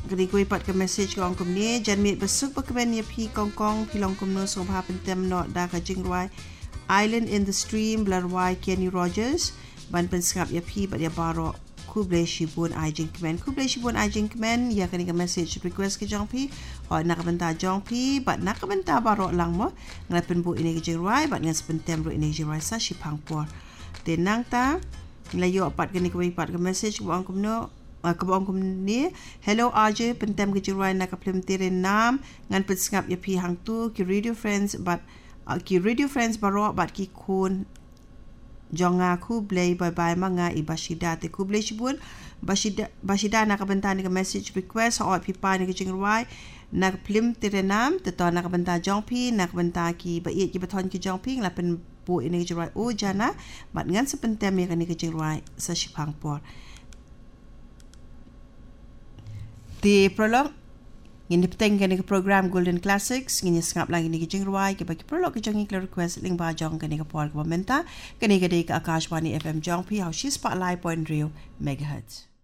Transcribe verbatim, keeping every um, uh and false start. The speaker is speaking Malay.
kini kuy pat ke message ko angkum ni jan mit besuk bakben ya pi kongkong pilong kumno so bha pentem no da ka jingwai Island in the Stream Blarwai Kenny Rogers ban penskap ya pi bat ya baro kuble shibun ai jingmen kuble shibun ai jingmen ya kani ka message request ke jong pi o nak benta jong pi bat nak benta baro lang mo ngapen bu ini ke jingwai bat ngas pentem ro ini jingwai sa shipang por tenang ta layo pat kani kuy pat ke message ko angkum no kabong kum ni hello aje pentem ke jingwai nak plem tire nam ngan penskap ya pi hang tu ki radio friends but uh, ki radio friends baro bat ki kun jonga ku blay bye bye manga ibashida te ku blay shibun bashida bashida nak benta ni message request o pipa ni jingwai nak plim tirenam te to nak benta jongpi nak benta ki ba ye ki baton ki jongpi la pen bu ini jingwai o jana bat ngan sepentem ya ni jingwai sa shipang por di prolog Ngini peteng kani ke program Golden Classics ngini sengap lagi ni ke jingruai ke bagi prolog ke jongi ke request ling ba jong kani ke pol ke momenta kani ke di ke Akashwani F M jong pi hau shi spotlight point zero megahertz.